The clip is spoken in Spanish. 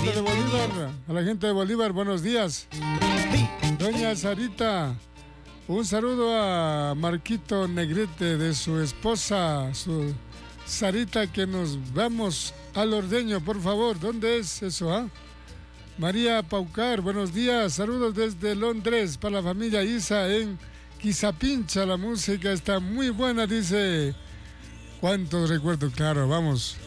gente de Bolívar, a la gente de Bolívar, buenos días. Doña Sarita, un saludo a Marquito Negrete de su esposa, su Sarita, que nos vamos al Ordeño, por favor. ¿Dónde es eso, ah? María Paucar, buenos días, saludos desde Londres para la familia Isa en Quizapincha. La música está muy buena, dice. ¿Cuántos recuerdos? Claro, vamos.